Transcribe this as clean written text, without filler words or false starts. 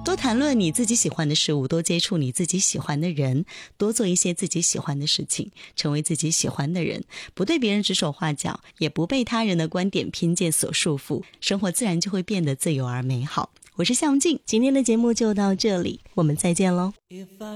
多谈论你自己喜欢的事物，多接触你自己喜欢的人，多做一些自己喜欢的事情，成为自己喜欢的人，不对别人指手画脚，也不被他人的观点偏见所束缚，生活自然就会变得自由而美好。我是向静，今天的节目就到这里，我们再见喽。